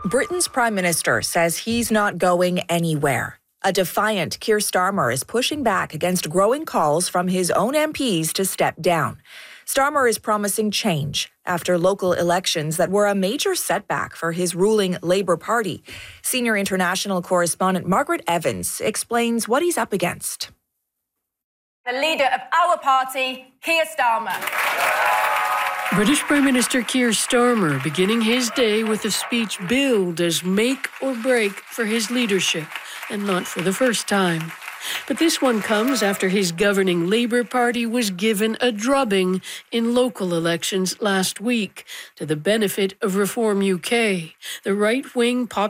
Britain's Prime Minister says he's not going anywhere. A defiant Keir Starmer is pushing back against growing calls from his own MPs to step down. Starmer is promising change after local elections that were a major setback for his ruling Labour Party. Senior international correspondent Margaret Evans explains what he's up against. The leader of our party, Keir Starmer. British Prime Minister Keir Starmer beginning his day with a speech billed as make or break for his leadership, and not for the first time. But this one comes after his governing Labour Party was given a drubbing in local elections last week to the benefit of Reform UK, the right-wing